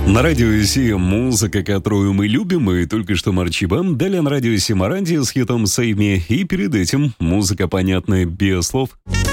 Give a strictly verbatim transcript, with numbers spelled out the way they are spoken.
На радио Си музыка, которую мы любим, и только что Марчибам. Далее на радио Си Маранди с хитом «Save Me», и перед этим музыка, понятная без слов.